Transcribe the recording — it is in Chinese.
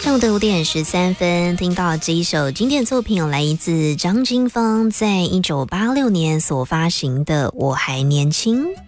上午的5:13，听到这一首经典作品，来自张清芳在1986年所发行的《我还年轻》。